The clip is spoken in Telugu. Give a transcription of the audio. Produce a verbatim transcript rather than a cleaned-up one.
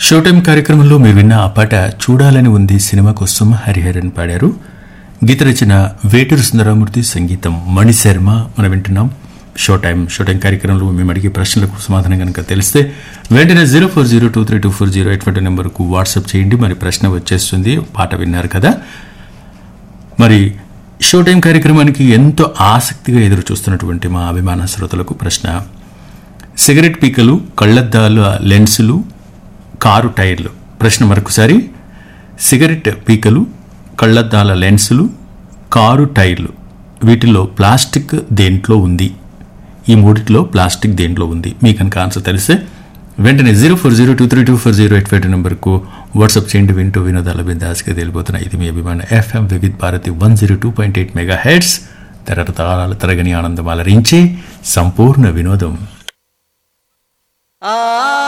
షో టైం కార్యక్రమంలో మీరు విన్న ఆ పాట చూడాలని ఉంది సినిమా కోసం హరిహరన్ పాడారు. గీత రచన వేటూరు సుందరమూర్తి, సంగీతం మణిశర్మ. మనం వింటున్నాం షో టైం. షో టైం కార్యక్రమంలో మేము అడిగే ప్రశ్నలకు సమాధానం కనుక తెలిస్తే వెంటనే zero four zero two three two four zero eight five నెంబర్కు వాట్సాప్ చేయండి. మరి ప్రశ్న వచ్చేస్తుంది. పాట విన్నారు కదా. మరి షో టైం కార్యక్రమానికి ఎంతో ఆసక్తిగా ఎదురు చూస్తున్నటువంటి మా అభిమాన శ్రోతలకు ప్రశ్న: సిగరెట్ పీకలు, కళ్లద్దాల లెన్సులు, కారు టైర్లు. ప్రశ్న మరొకసారి: సిగరెట్ పీకలు, కళ్లద్దాల లెన్సులు, కారు టైర్లు, వీటిలో ప్లాస్టిక్ దేంట్లో ఉంది? ఈ మూడిట్లో ప్లాస్టిక్ దేంట్లో ఉంది? మీకు కనుక ఆన్సర్ తెలిస్తే వెంటనే zero four zero two three two four zero eight five నెంబర్కు వాట్సాప్ చేయండి. వింటూ వినోదాల బిందాస్గా తెలిపోతున్న ఇది మీ అభిమాన FM Vividh Bharati one zero two point eight mega heads. తరతరాల తరగని ఆనందం అలరించే సంపూర్ణ వినోదం.